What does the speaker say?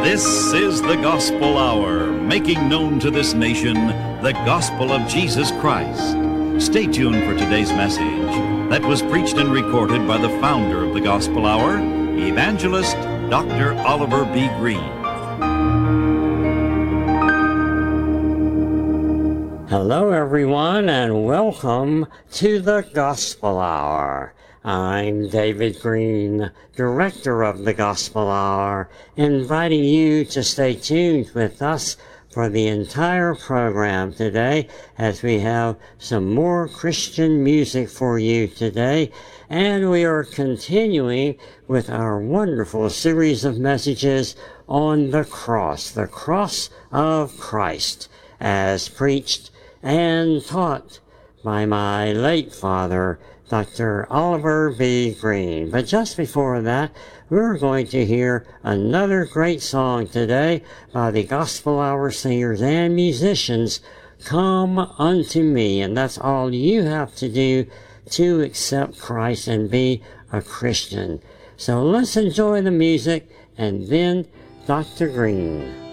This is the Gospel Hour, making known to this nation the gospel of Jesus Christ. Stay tuned for today's message that was preached and recorded by the founder of the Gospel Hour, Evangelist Dr. Oliver B. Greene. Hello, everyone, and welcome to the Gospel Hour. I'm David Greene, Director of the Gospel Hour, inviting you to stay tuned with us for the entire program today as we have some more Christian music for you today, and we are continuing with our wonderful series of messages on the cross of Christ, as preached and taught by my late father, Dr. Oliver B. Greene. But just before that, we're going to hear another great song today by the Gospel Hour singers and musicians, Come Unto Me. And that's all you have to do to accept Christ and be a Christian. So let's enjoy the music and then Dr. Greene.